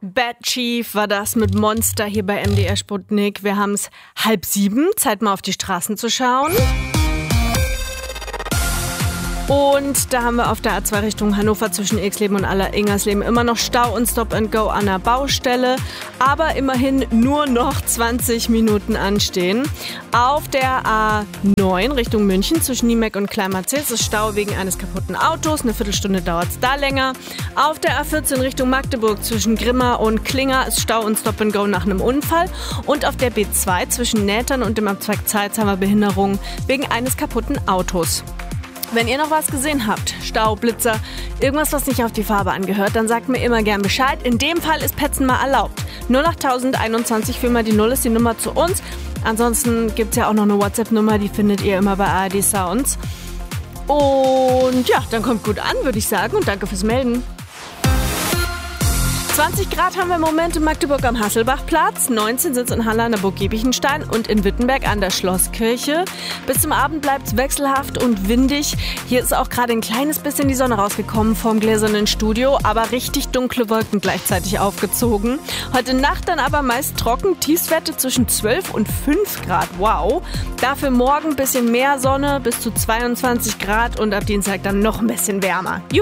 Bad Chief war das mit Monster hier bei MDR Sputnik. Wir haben es 6:30, Zeit mal auf die Straßen zu schauen. Und da haben wir auf der A2 Richtung Hannover zwischen Ilksleben und Ingersleben immer noch Stau und Stop and Go an der Baustelle. Aber immerhin nur noch 20 Minuten anstehen. Auf der A9 Richtung München zwischen Niemek und Kleinmarzels ist Stau wegen eines kaputten Autos. Eine Viertelstunde dauert es da länger. Auf der A14 Richtung Magdeburg zwischen Grimma und Klinger ist Stau und Stop and Go nach einem Unfall. Und auf der B2 zwischen Nähtern und dem Abzweig Zeitz haben wir Behinderung wegen eines kaputten Autos. Wenn ihr noch was gesehen habt, Stau, Blitzer, irgendwas, was nicht auf die Farbe angehört, dann sagt mir immer gern Bescheid. In dem Fall ist Petzen mal erlaubt. 08021 für mal die 0 ist die Nummer zu uns. Ansonsten gibt es ja auch noch eine WhatsApp-Nummer, die findet ihr immer bei ARD Sounds. Und ja, dann kommt gut an, würde ich sagen. Und danke fürs Melden. 20 Grad haben wir im Moment in Magdeburg am Hasselbachplatz, 19 sind es in Halle an der Burg Giebichenstein und in Wittenberg an der Schlosskirche. Bis zum Abend bleibt es wechselhaft und windig. Hier ist auch gerade ein kleines bisschen die Sonne rausgekommen vorm gläsernen Studio, aber richtig dunkle Wolken gleichzeitig aufgezogen. Heute Nacht dann aber meist trocken, Tiefstwerte zwischen 12 und 5 Grad, wow. Dafür morgen ein bisschen mehr Sonne, bis zu 22 Grad und ab Dienstag dann noch ein bisschen wärmer.